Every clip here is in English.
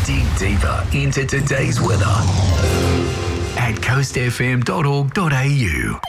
Dig deeper into today's weather at coastfm.org.au.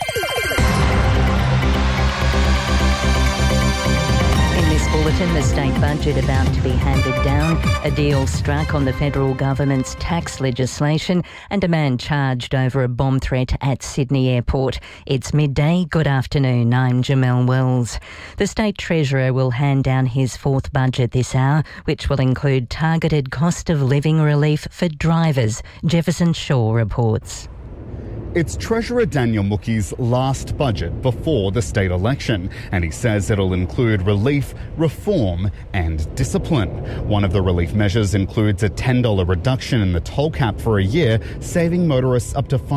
Bulletin, the state budget about to be handed down, a deal struck on the federal government's tax legislation, and a man charged over a bomb threat at Sydney Airport. It's midday. Good afternoon. I'm Jamelle Wells. The State Treasurer will hand down his fourth budget this hour, which will include targeted cost of living relief for drivers. Jefferson Shaw reports. It's Treasurer Daniel Mookie's last budget before the state election, and he says it'll include relief, reform and discipline. One of the relief measures includes a $10 reduction in the toll cap for a year, saving motorists up to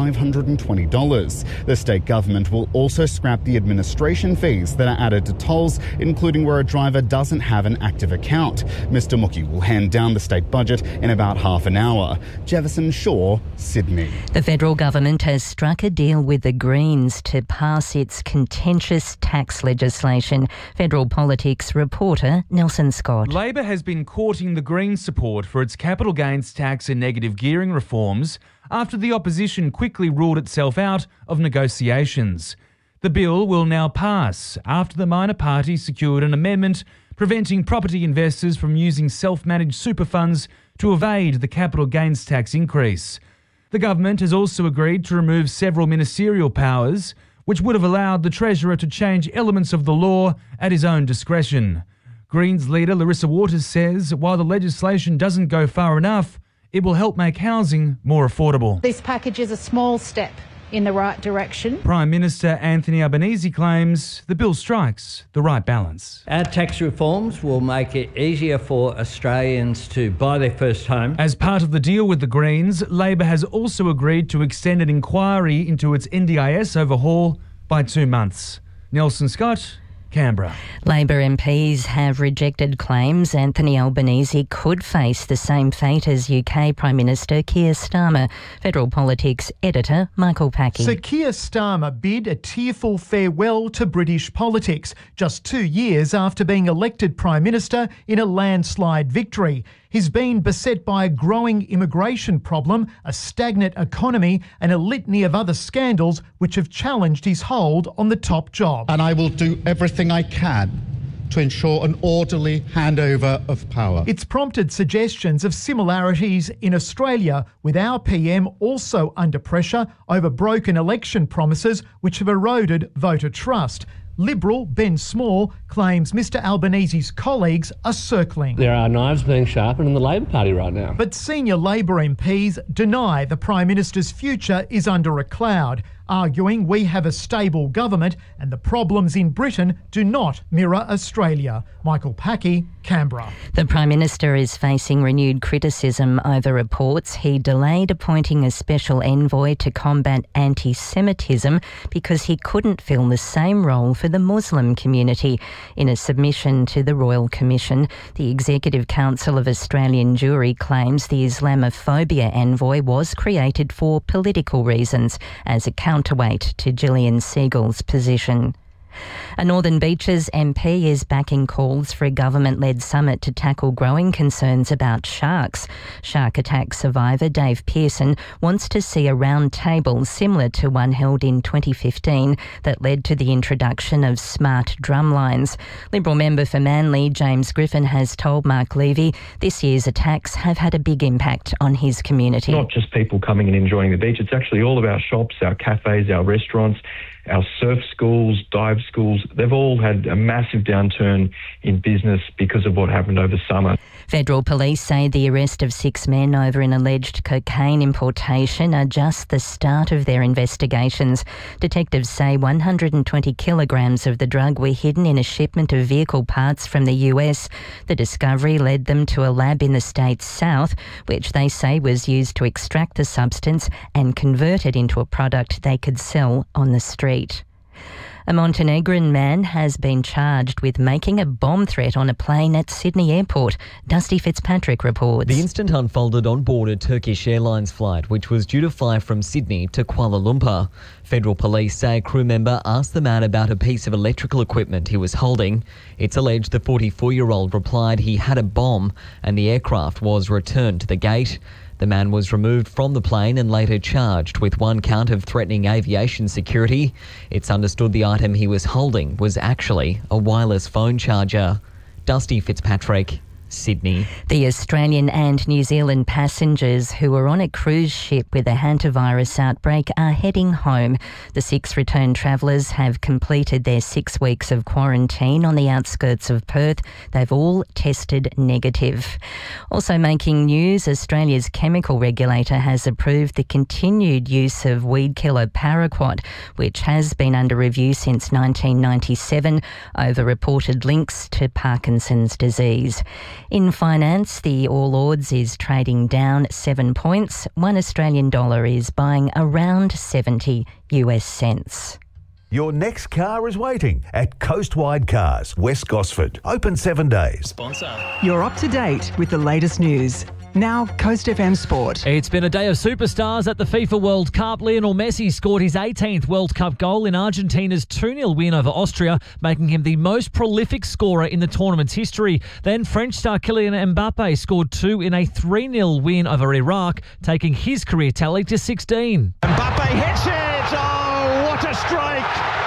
$520. The state government will also scrap the administration fees that are added to tolls, including where a driver doesn't have an active account. Mr Mookie will hand down the state budget in about half an hour. Jefferson Shaw, Sydney. The federal government has struck a deal with the Greens to pass its contentious tax legislation. Federal politics reporter Nelson Scott. Labor has been courting the Greens' support for its capital gains tax and negative gearing reforms after the opposition quickly ruled itself out of negotiations. The bill will now pass after the minor party secured an amendment preventing property investors from using self-managed super funds to evade the capital gains tax increase. The government has also agreed to remove several ministerial powers, which would have allowed the Treasurer to change elements of the law at his own discretion. Greens leader Larissa Waters says while the legislation doesn't go far enough, it will help make housing more affordable. This package is a small step in the right direction. Prime Minister Anthony Albanese claims the bill strikes the right balance. Our tax reforms will make it easier for Australians to buy their first home. As part of the deal with the Greens, Labor has also agreed to extend an inquiry into its NDIS overhaul by 2 months. Nelson Scott, Canberra. Labor MPs have rejected claims Anthony Albanese could face the same fate as UK Prime Minister Keir Starmer. Federal Politics editor Michael Packy. Sir Keir Starmer bid a tearful farewell to British politics just 2 years after being elected Prime Minister in a landslide victory. He's been beset by a growing immigration problem, a stagnant economy and a litany of other scandals which have challenged his hold on the top job. And I will do everything I can to ensure an orderly handover of power. It's prompted suggestions of similarities in Australia, with our PM also under pressure over broken election promises which have eroded voter trust. Liberal Ben Small claims Mr Albanese's colleagues are circling. There are knives being sharpened in the Labor Party right now. But senior Labor MPs deny the Prime Minister's future is under a cloud, arguing we have a stable government and the problems in Britain do not mirror Australia. Michael Packy, Canberra. The Prime Minister is facing renewed criticism over reports he delayed appointing a special envoy to combat anti-Semitism because he couldn't fill the same role for the Muslim community. In a submission to the Royal Commission, the Executive Council of Australian Jewry claims the Islamophobia envoy was created for political reasons as a counterweight to Gillian Siegel's position. A Northern Beaches MP is backing calls for a government-led summit to tackle growing concerns about sharks. Shark attack survivor Dave Pearson wants to see a round table similar to one held in 2015 that led to the introduction of smart drumlines. Liberal member for Manly James Griffin has told Mark Levy this year's attacks have had a big impact on his community. Not just people coming and enjoying the beach, it's actually all of our shops, our cafes, our restaurants, our surf schools, dive schools. They've all had a massive downturn in business because of what happened over summer. Federal police say the arrest of 6 men over an alleged cocaine importation are just the start of their investigations. Detectives say 120 kilograms of the drug were hidden in a shipment of vehicle parts from the US. The discovery led them to a lab in the state's south, which they say was used to extract the substance and convert it into a product they could sell on the street. A Montenegrin man has been charged with making a bomb threat on a plane at Sydney Airport. Dusty Fitzpatrick reports. The incident unfolded on board a Turkish Airlines flight which was due to fly from Sydney to Kuala Lumpur. Federal police say a crew member asked the man about a piece of electrical equipment he was holding. It's alleged the 44-year-old replied he had a bomb and the aircraft was returned to the gate. The man was removed from the plane and later charged with one count of threatening aviation security. It's understood the item he was holding was actually a wireless phone charger. Dusty Fitzpatrick, Sydney. The Australian and New Zealand passengers who were on a cruise ship with a hantavirus outbreak are heading home. The 6 returned travellers have completed their 6 weeks of quarantine on the outskirts of Perth. They've all tested negative. Also making news, Australia's chemical regulator has approved the continued use of weed killer paraquat, which has been under review since 1997 over reported links to Parkinson's disease. In finance, the All Ords is trading down 7 points. $1 Australian is buying around 70 US cents. Your next car is waiting at Coastwide Cars, West Gosford. Open 7 days. Sponsor. You're up to date with the latest news. Now, Coast FM Sport. It's been a day of superstars at the FIFA World Cup. Lionel Messi scored his 18th World Cup goal in Argentina's 2-0 win over Austria, making him the most prolific scorer in the tournament's history. Then French star Kylian Mbappe scored 2 in a 3-0 win over Iraq, taking his career tally to 16. Mbappe hits it! Oh, what a strike!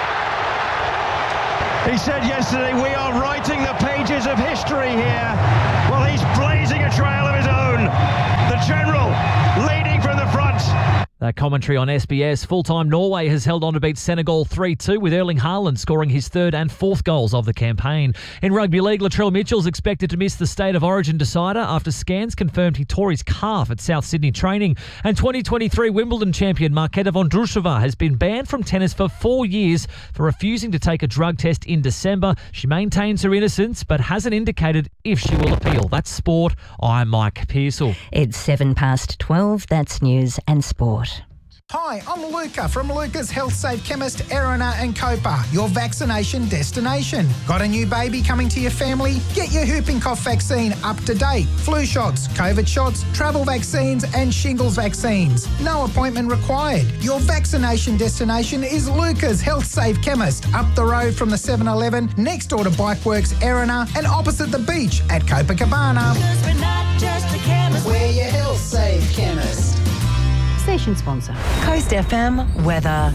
He said yesterday, we are writing the pages of history here. Well, he's blazing a trail of his own. The General leading from the front. That commentary on SBS. Full-time Norway has held on to beat Senegal 3-2 with Erling Haaland scoring his 3rd and 4th goals of the campaign. In rugby league, Latrell Mitchell's expected to miss the State of Origin decider after scans confirmed he tore his calf at South Sydney training. And 2023 Wimbledon champion Marketa Vondrousova has been banned from tennis for 4 years for refusing to take a drug test in December. She maintains her innocence but hasn't indicated if she will appeal. That's sport. I'm Mike Pearsall. It's 12:07. That's news and sport. Hi, I'm Luca from Luca's Health Safe Chemist, Erina and Copa, your vaccination destination. Got a new baby coming to your family? Get your whooping cough vaccine up to date. Flu shots, COVID shots, travel vaccines and shingles vaccines. No appointment required. Your vaccination destination is Luca's Health Safe Chemist, up the road from the 7-Eleven, next door to Bikeworks, Erina and opposite the beach at Copacabana. Because we're not just a chemist. We're your Health Safe Chemist. Station sponsor. Coast FM weather.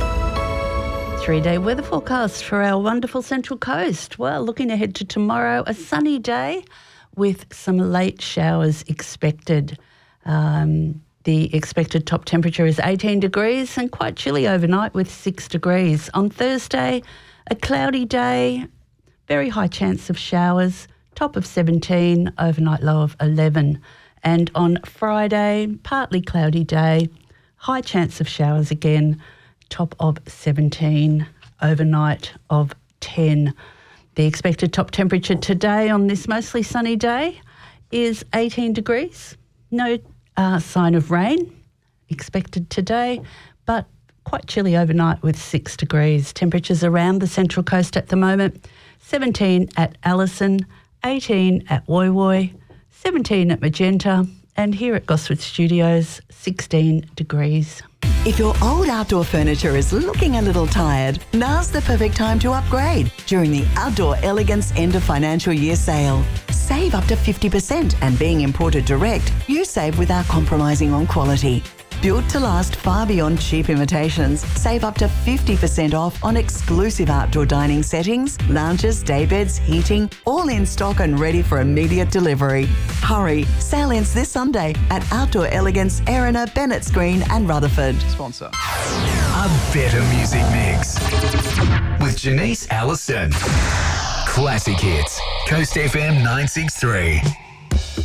3-day weather forecast for our wonderful Central Coast. Well, looking ahead to tomorrow, a sunny day with some late showers expected. The expected top temperature is 18 degrees and quite chilly overnight with 6 degrees. On Thursday, a cloudy day, very high chance of showers, top of 17, overnight low of 11. And on Friday, partly cloudy day, high chance of showers again, top of 17, overnight of 10. The expected top temperature today on this mostly sunny day is 18 degrees. No sign of rain expected today, but quite chilly overnight with 6 degrees. Temperatures around the Central Coast at the moment, 17 at Allison, 18 at Woy Woy, 17 at Magenta, and here at Gosford Studios, 16 degrees. If your old outdoor furniture is looking a little tired, now's the perfect time to upgrade during the Outdoor Elegance End of Financial Year sale. Save up to 50%, and being imported direct, you save without compromising on quality. Built to last far beyond cheap imitations, save up to 50% off on exclusive outdoor dining settings, lounges, daybeds, heating, all in stock and ready for immediate delivery. Hurry, sale ends this Sunday at Outdoor Elegance, Erina, Bennetts Green and Rutherford. Sponsor. A better music mix with Janice Allison. Classic hits. Coast FM 963.